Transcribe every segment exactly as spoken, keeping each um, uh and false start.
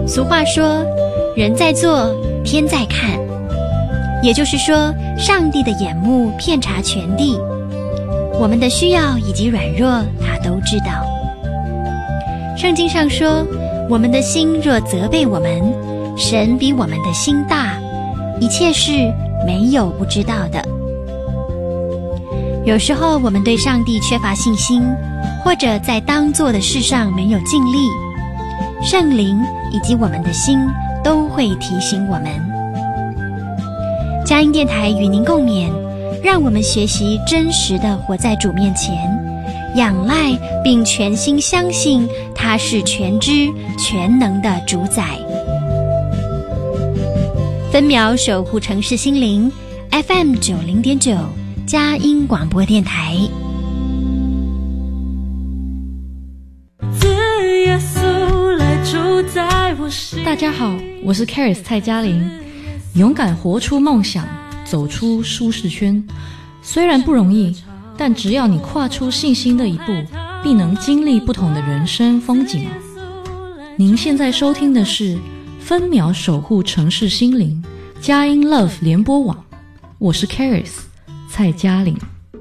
俗话说，人在做，天在看，也就是说，上帝的眼目遍察全地，我们的需要以及软弱，他都知道。圣经上说，我们的心若责备我们，神比我们的心大，一切事没有不知道的。有时候我们对上帝缺乏信心，或者在当做的事上没有尽力，圣灵以及我们的心都会提醒我们。佳音电台与您共勉，让我们学习真实的活在主面前，仰赖并全心相信他是全知全能的主宰。分秒守护城市心灵 F M 九零点九佳音广播电台。 大家好，我是 Caris 蔡嘉玲。勇敢活出梦想，走出舒适圈，虽然不容易，但只要你跨出信心的一步，必能经历不同的人生风景。您现在收听的是分秒守护城市心灵佳音 Love 联播网，我是 Caris 蔡嘉玲。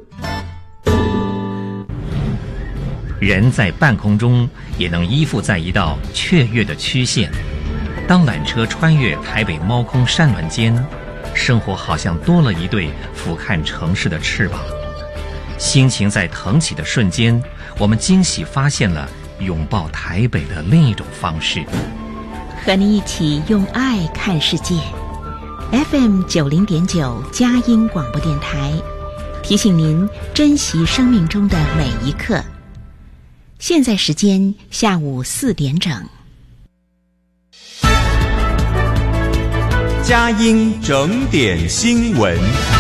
人在半空中也能依附在一道雀跃的曲线。当缆车穿越台北猫空山峦间，生活好像多了一对俯瞰城市的翅膀。心情在腾起的瞬间，我们惊喜发现了拥抱台北的另一种方式。 和你一起用爱看世界。 F M 九零点九佳音广播电台提醒您珍惜生命中的每一刻。现在时间下午四点整。 佳音整点新闻。